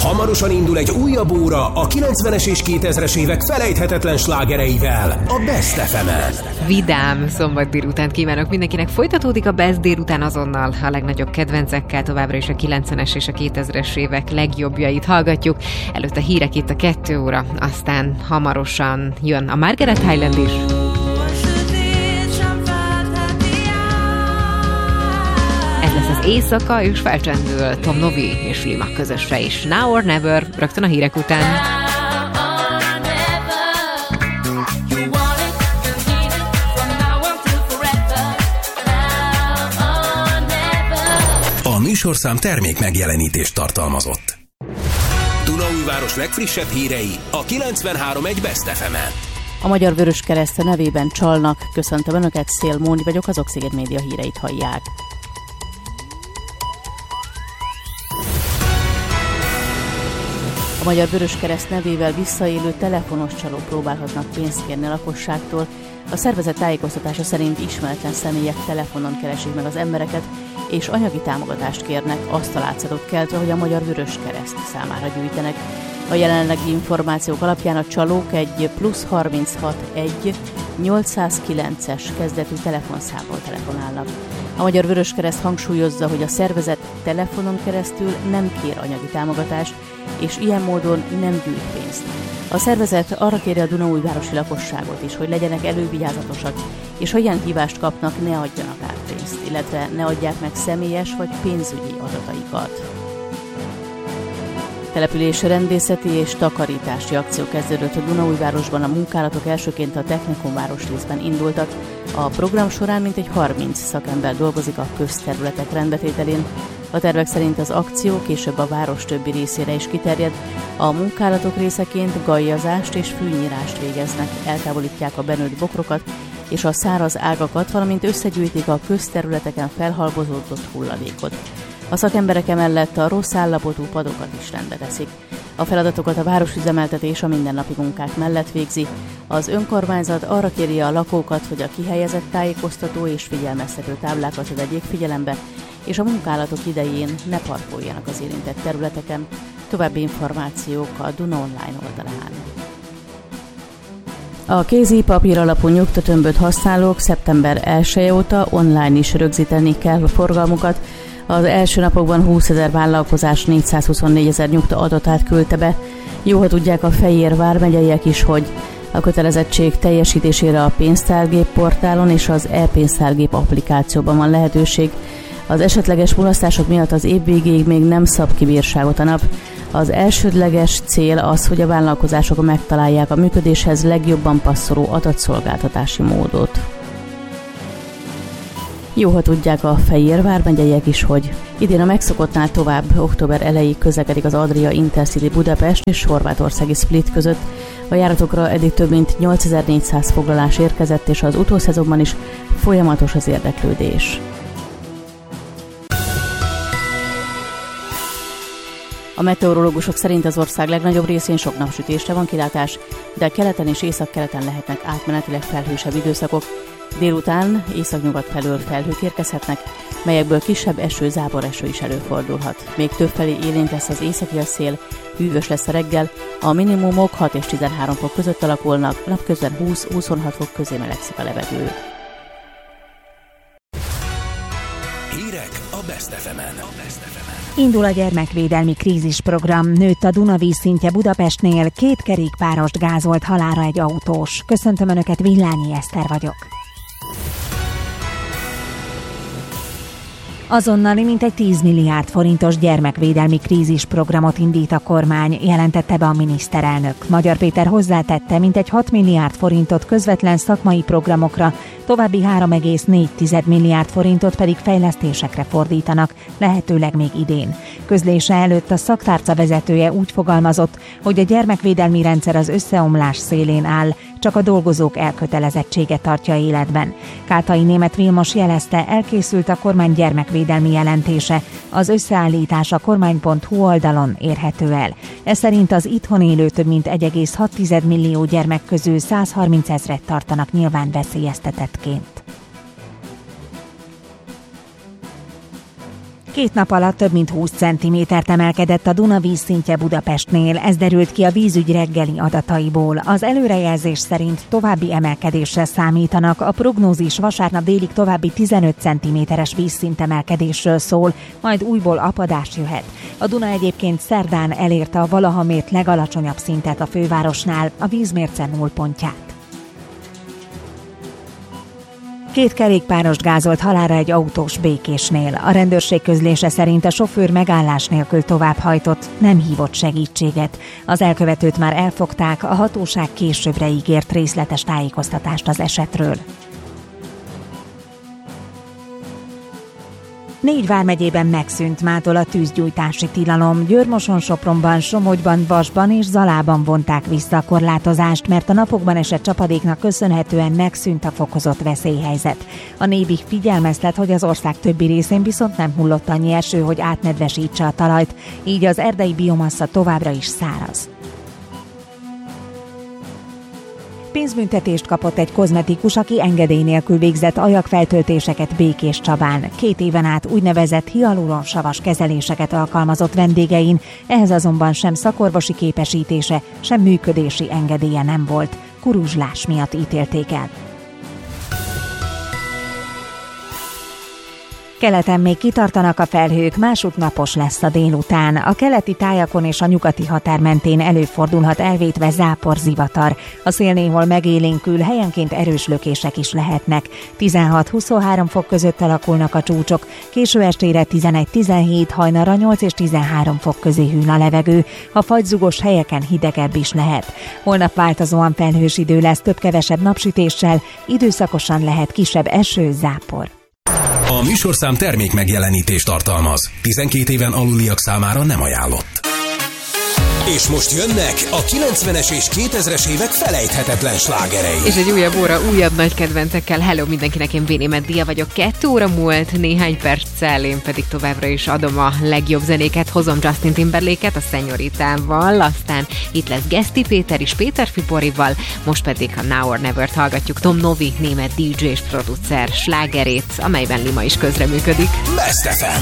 Hamarosan indul egy újabb óra a 90-es és 2000-es évek felejthetetlen slágereivel a Best FM-en. Vidám szombat délutánt kívánok mindenkinek. Folytatódik a Best délután azonnal a legnagyobb kedvencekkel, továbbra is a 90-es és a 2000-es évek legjobbjait hallgatjuk. Előtte hírek itt a 2 óra, aztán hamarosan jön a Margaret Highland is. Ez lesz az éjszaka, és felcsendül Tom Novi és Lima közösre is. Now or Never, rögtön a hírek után. A műsorszám termék megjelenítést tartalmazott. Dunaújváros legfrissebb hírei a 93.1 Best FM-en. A Magyar Vöröskereszt nevében csalnak. Köszöntöm Önöket, Szél Móni vagyok, az Oxigén Média híreit hallják. A Magyar Vöröskereszt nevével visszaélő telefonos csalók próbálhatnak pénzt kérni a lakosságtól. A szervezet tájékoztatása szerint ismeretlen személyek telefonon keresik meg az embereket, és anyagi támogatást kérnek, azt a látszatot keltve, hogy a Magyar Vöröskereszt számára gyűjtenek. A jelenlegi információk alapján a csalók egy +36 809-es kezdetű telefonszámból telefonálnak. A Magyar Vöröskereszt hangsúlyozza, hogy a szervezet telefonon keresztül nem kér anyagi támogatást, és ilyen módon nem gyűjt pénzt. A szervezet arra kéri a dunaújvárosi lakosságot is, hogy legyenek elővigyázatosak, és ha ilyen hívást kapnak, ne adjanak át pénzt, illetve ne adják meg személyes vagy pénzügyi adataikat. Települési rendészeti és takarítási akció kezdődött a Dunaújvárosban, a munkálatok elsőként a Technikum városrészben indultak. A program során mintegy 30 szakember dolgozik a közterületek rendbetételén. A tervek szerint az akció később a város többi részére is kiterjed. A munkálatok részeként gajjazást és fűnyírást végeznek, eltávolítják a benőtt bokrokat és a száraz ágakat, valamint összegyűjtik a közterületeken felhalmozódott hulladékot. A szakemberek emellett a rossz állapotú padokat is rendbe teszik. A feladatokat a városüzemeltetés a mindennapi munkák mellett végzi. Az önkormányzat arra kéri a lakókat, hogy a kihelyezett tájékoztató és figyelmeztető táblákat vegyék figyelembe, és a munkálatok idején ne parkoljanak az érintett területeken. További információk a Duna Online oldalán. A kézi papír alapú nyugtatömböt használók szeptember 1 óta online is rögzíteni kell a forgalmukat. Az első napokban 20 000 vállalkozás 424 000 nyugta adatát küldte be. Jó, ha tudják a Fejér vármegyeiek is, hogy a kötelezettség teljesítésére a pénztárgép portálon és az e-pénztárgép applikációban van lehetőség. Az esetleges mulasztások miatt az év végéig még nem szab ki bírságot a nap. Az elsődleges cél az, hogy a vállalkozások megtalálják a működéshez legjobban passzoló adatszolgáltatási módot. Jó, ha tudják a Fejér vármegyeiek is, hogy idén a megszokottnál tovább október elejéig közlekedik az Adria Intercity Budapest és horvátországi Split között. A járatokra eddig több mint 8400 foglalás érkezett, és az utószezonban is folyamatos az érdeklődés. A meteorológusok szerint az ország legnagyobb részén sok napsütésre van kilátás, de keleten és északkeleten lehetnek átmenetileg felhősebb időszakok. Délután északnyugat felől felhők érkezhetnek, melyekből kisebb eső, záporeső is előfordulhat. Még többfelé élénk lesz az északi szél, hűvös lesz a reggel, a minimumok 6 és 13 fok között alakulnak, napközben 20-26 fok közé melegszik a levegő. Hírek a Best FM-en. Indul a gyermekvédelmi krízisprogram. Nőtt a Dunavíz szintje Budapestnél, 2 kerékpárost gázolt halálra egy autós. Köszöntöm Önöket, Villányi Eszter vagyok. Azonnali mintegy 10 milliárd forintos gyermekvédelmi krízisprogramot indít a kormány, jelentette be a miniszterelnök. Magyar Péter hozzátette, mintegy 6 milliárd forintot közvetlen szakmai programokra, további 3,4 milliárd forintot pedig fejlesztésekre fordítanak, lehetőleg még idén. Közlése előtt a szaktárca vezetője úgy fogalmazott, hogy a gyermekvédelmi rendszer az összeomlás szélén áll, csak a dolgozók elkötelezettsége tartja életben. Kátai Németh Vilmos jelezte, elkészült a kormány gyermekvédelmi jelentése, az összeállítás a kormány.hu oldalon érhető el. Ez szerint az itthon élő több mint 1,6 millió gyermek közül 130 000 tartanak nyilván veszélyeztetettként. 2 nap alatt több mint 20 centimétert emelkedett a Duna vízszintje Budapestnél, ez derült ki a vízügy reggeli adataiból. Az előrejelzés szerint további emelkedésre számítanak, a prognózis vasárnap délig további 15 centiméteres vízszintemelkedésről szól, majd újból apadás jöhet. A Duna egyébként szerdán elérte a valaha mért legalacsonyabb szintet a fővárosnál, a vízmérce nullpontját. 2 kerékpárost gázolt halálra egy autós Békésnél. A rendőrség közlése szerint a sofőr megállás nélkül továbbhajtott, nem hívott segítséget. Az elkövetőt már elfogták, a hatóság későbbre ígért részletes tájékoztatást az esetről. 4 vármegyében megszűnt mától a tűzgyújtási tilalom. Győr-Moson-Sopronban, Somogyban, Vasban és Zalában vonták vissza a korlátozást, mert a napokban esett csapadéknak köszönhetően megszűnt a fokozott veszélyhelyzet. A Nébih figyelmeztet, hogy az ország többi részén viszont nem hullott annyi eső, hogy átnedvesítse a talajt, így az erdei biomassa továbbra is száraz. Pénzbüntetést kapott egy kozmetikus, aki engedély nélkül végzett ajakfeltöltéseket Békéscsabán. 2 éven át úgynevezett hialuronsavas kezeléseket alkalmazott vendégein, ehhez azonban sem szakorvosi képesítése, sem működési engedélye nem volt. Kuruzslás miatt ítélték el. Keleten még kitartanak a felhők, másút napos lesz a délután. A keleti tájakon és a nyugati határ mentén előfordulhat elvétve záporzivatar. A szél néhol megélénkül, helyenként erős lökések is lehetnek. 16-23 fok között alakulnak a csúcsok, késő estére 11-17, hajnalra 8 és 13 fok közé hűl a levegő. A fagyzugos helyeken hidegebb is lehet. Holnap változóan felhős idő lesz, több-kevesebb napsütéssel, időszakosan lehet kisebb eső, zápor. A műsorszám termék megjelenítést tartalmaz. 12 éven aluliak számára nem ajánlott. És most jönnek a 90-es és 2000-es évek felejthetetlen slágerei. És egy újabb óra, újabb nagy kedvencekkel. Hello mindenkinek, én Béni Meddia vagyok. 2 óra múlt, néhány perccel, én pedig továbbra is adom a legjobb zenéket. Hozom Justin Timberlake-et a Szenyoritával, aztán itt lesz Geszti Péter is Péter Fiporival, most pedig a Now or Never-t hallgatjuk Tom Novi, német DJ és producer slágerét, amelyben Lima is közreműködik. Best FM.